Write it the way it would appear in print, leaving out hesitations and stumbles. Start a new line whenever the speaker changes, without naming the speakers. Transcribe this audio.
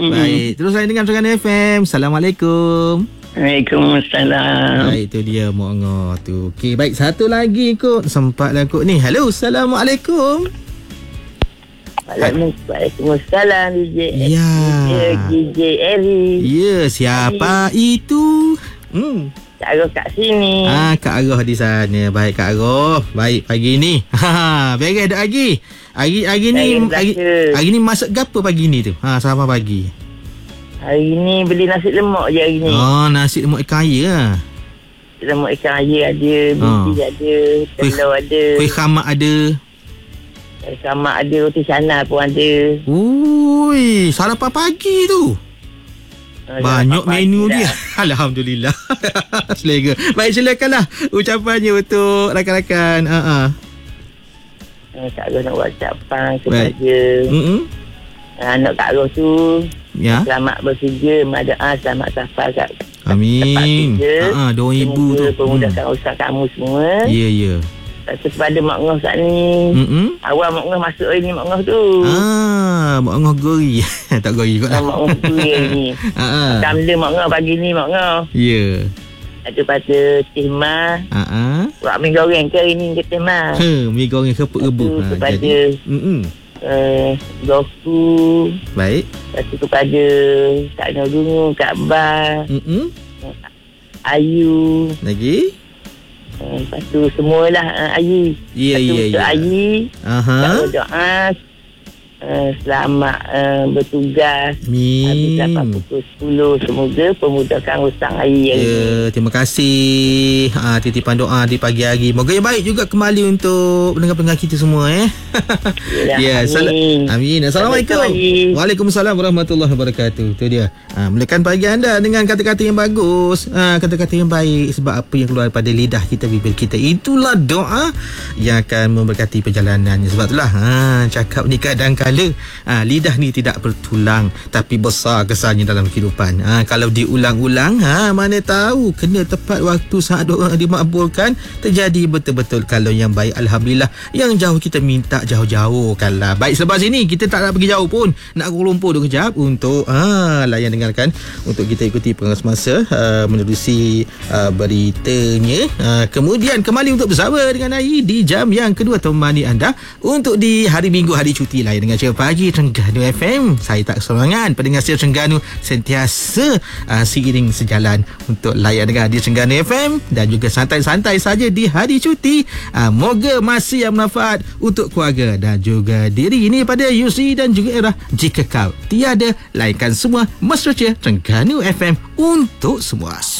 Baik, terus layan dengan Terengganu FM. Assalamualaikum.
Waalaikumsalam.
Baik, itu dia Mak Ngah tu. Okey, baik, satu lagi kot. Sempatlah kot ni. Hello, Assalamualaikum.
Waalaikumsalam DJ.
Ya.
DJ Eri.
Ya, siapa itu?
Kak Arif kat sini.
Kak Arif di sana. Baik, Kak Arif. Baik, pagi ni. Beres dah lagi. Hari ni masak gapo pagi ni tu? Sama pagi.
Hari ni beli nasi lemak je hari ni.
Nasi lemak ikan air lah.
Lemak ikan air ada, biji ada, telur ada.
Kuih khamak ada.
Khamak ada, roti canai pun ada.
Ui, sarapan pagi tu. Banyak menu dia. Alhamdulillah. Selera. Baik, silakanlah ucapannya untuk rakan-rakan.
Kak Ros nak ucapan kepada anak Kak Ros tu.
Ya.
Selamat bekerja, madaa, selamat safar kat
amin. Doa ibu tu.
Pemudahkan usaha kamu semua.
Ya, ya.
Lepas pada Mak Ngah saat ni. Awal Mak Ngah masuk hari ni Mak Ngah tu.
Mak Ngah gori. Tak gori kot lah.
Mak Ngah gori hari ni. Kamla Mak Ngah pagi ni Mak Ngah.
Ya.
Ada pada Teh Ma. Buat mi goreng ke hari ni ke Teh Ma?
Mi goreng ke rebus.
Kepada Goku.
Baik.
Lepas tu kepada Kak Nurungu, Kak Ba. Ayu.
Lagi?
Lepas tu semualah Ayi.
Ya.
Ayi. Kita doa selamat bertugas.
Amin.
Dapat pukul 10. Semoga pemudahkan hutang hari ini.
Terima kasih titipan doa di pagi hari. Moga yang baik juga kembali untuk pendengar-pendengar kita semua.
Ya,
amin. Assalamualaikum. Waalaikumsalam warahmatullahi wabarakatuh. Itu dia. Mulakan pagi anda dengan kata-kata yang bagus, kata-kata yang baik. Sebab apa yang keluar daripada lidah kita, bibir kita, itulah doa yang akan memberkati perjalanannya. Sebab itulah cakap ni kadang-kadang lidah ni tidak bertulang, tapi besar kesannya dalam kehidupan. Kalau diulang-ulang, mana tahu kena tepat waktu saat doa dimakbulkan, terjadi betul-betul. Kalau yang baik, alhamdulillah. Yang jauh kita minta jauh-jauh. Kalau baik selepas ini kita tak nak pergi jauh pun, nak Kuala Lumpur dulu kejap untuk layan dengarkan, untuk kita ikuti pengeras masa menerusi beritanya. Kemudian kembali untuk bersama dengan Ai di jam yang kedua, temani anda untuk di hari Minggu, hari cuti layan dengan Pagi Terengganu FM. Saya tak kesorangan. Pendengar setia Terengganu sentiasa seiring sejalan untuk layan dengan di Terengganu FM, dan juga santai-santai saja di hari cuti. Moga masa yang bermanfaat untuk keluarga dan juga diri. Ini pada Yusri dan juga Era. Jika kau tiada, layankan semua mesra Terengganu FM untuk semua.